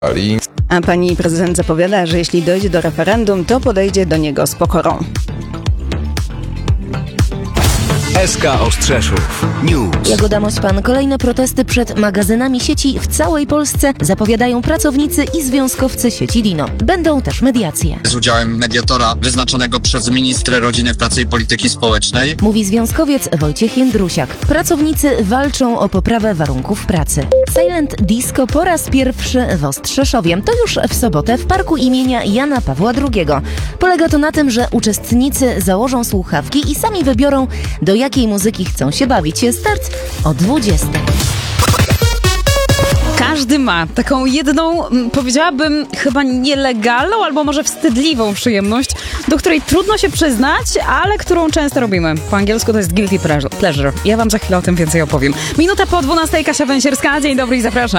A pani prezydent zapowiada, że jeśli dojdzie do referendum, to podejdzie do niego z pokorą. SK Ostrzeszów News. Jagoda Mośpan. Kolejne protesty przed magazynami sieci w całej Polsce zapowiadają pracownicy i związkowcy sieci Dino. Będą też mediacje. Z udziałem mediatora wyznaczonego przez ministra rodziny, pracy i polityki społecznej. Mówi związkowiec Wojciech Jędrusiak. Pracownicy walczą o poprawę warunków pracy. Silent Disco po raz pierwszy w Ostrzeszowie. To już w sobotę w parku imienia Jana Pawła II. Polega to na tym, że uczestnicy założą słuchawki i sami wybiorą, do jakiej muzyki chcą się bawić. Start o 20. Każdy ma taką jedną, powiedziałabym, chyba nielegalną albo może wstydliwą przyjemność, do której trudno się przyznać, ale którą często robimy. Po angielsku to jest guilty pleasure. Ja wam za chwilę o tym więcej opowiem. Minuta po 12, Kasia Węsierska. Dzień dobry i zapraszam.